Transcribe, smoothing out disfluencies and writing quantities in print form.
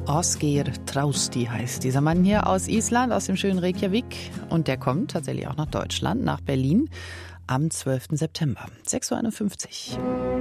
Ásgeir Trausti heißt dieser Mann hier aus Island, aus dem schönen Reykjavik. Und der kommt tatsächlich auch nach Deutschland, nach Berlin am 12. September. 6.51 Uhr.